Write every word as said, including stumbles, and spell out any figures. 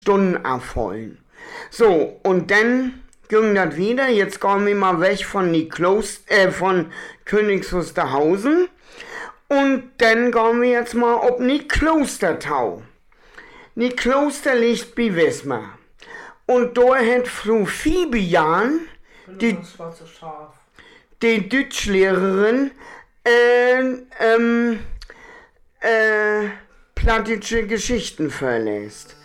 Stunden abholen. So, und dann ging das wieder. Jetzt gehen wir mal weg von, die Kloster, äh, von Königs Wusterhausen. Und dann gehen wir jetzt mal auf die Klostertau. Die Kloster liegt bei Wismar. Und da hat Frau Fibian, die, die Deutschlehrerin, äh, ähm, äh, plattische Geschichten verlässt.